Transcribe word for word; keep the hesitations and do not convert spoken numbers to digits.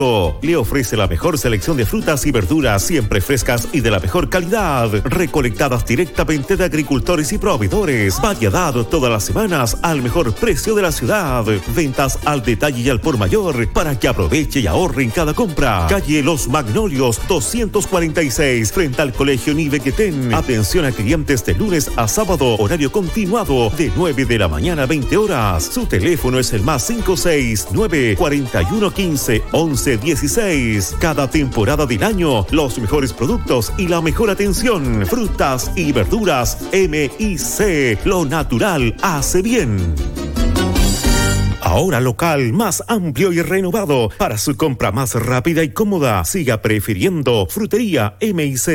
Le ofrece la mejor selección de frutas y verduras, siempre frescas y de la mejor calidad, recolectadas directamente de agricultores y proveedores. Variedad todas las semanas al mejor precio de la ciudad. Ventas al detalle y al por mayor para que aproveche y ahorre en cada compra. Calle Los Magnolios doscientos cuarenta y seis, frente al Colegio Nivequetén. Atención a clientes de lunes a sábado, horario continuado de nueve de la mañana a veinte horas. Su teléfono es el más cinco seis nueve, cuatro uno, quince, once dieciséis. Cada temporada del año, los mejores productos y la mejor atención. Frutas y verduras M I C. Lo natural hace bien. Ahora local más amplio y renovado. Para su compra más rápida y cómoda, siga prefiriendo Frutería M I C.